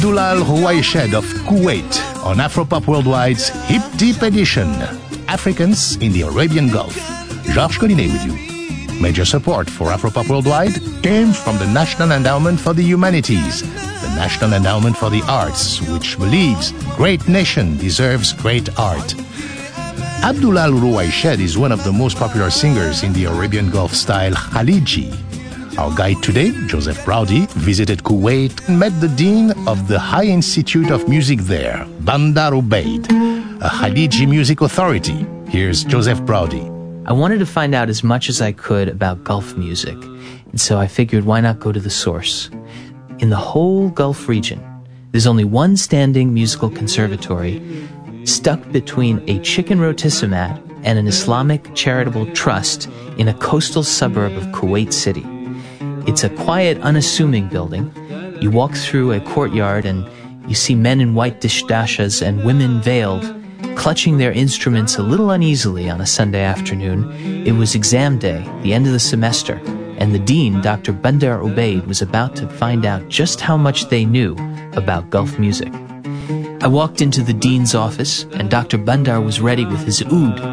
Abdullah Al-Ruwayshed of Kuwait on Afropop Worldwide's Hip Deep Edition, Africans in the Arabian Gulf. Georges Collinet with you. Major support for Afropop Worldwide came from the National Endowment for the Humanities, the National Endowment for the Arts, which believes great nation deserves great art. Abdullah Al-Ruwayshed is one of the most popular singers in the Arabian Gulf style Khaliji. Our guide today, Joseph Braudy, visited Kuwait and met the dean of the High Institute of Music there, Bandar Ubaid, a Khaliji music authority. Here's Joseph Braudy. I wanted to find out as much as I could about Gulf music, and so I figured why not go to the source. In the whole Gulf region, there's only one standing musical conservatory stuck between a chicken rotisserie and an Islamic charitable trust in a coastal suburb of Kuwait City. It's a quiet, unassuming building. You walk through a courtyard and you see men in white dishdashas and women veiled, clutching their instruments a little uneasily on a Sunday afternoon. It was exam day, the end of the semester, and the dean, Dr. Bandar Ubaid, was about to find out just how much they knew about Gulf music. I walked into the dean's office, and Dr. Bandar was ready with his oud.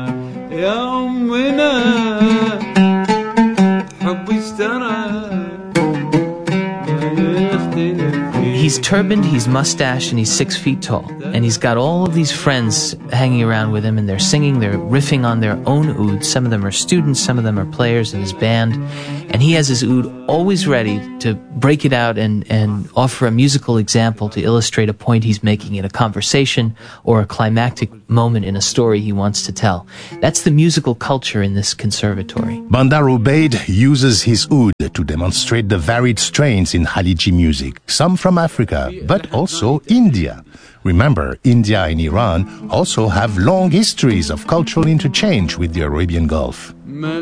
He's turbaned, he's mustached, and he's 6 feet tall. And he's got all of these friends hanging around with him, and they're singing, they're riffing on their own oud. Some of them are students, some of them are players in his band. And he has his oud always ready to break it out and offer a musical example to illustrate a point he's making in a conversation or a climactic moment in a story he wants to tell. That's the musical culture in this conservatory. Bandar Ubaid uses his oud to demonstrate the varied strains in Khaliji music, some from Africa, but also India. Remember, India and Iran also have long histories of cultural interchange with the Arabian Gulf.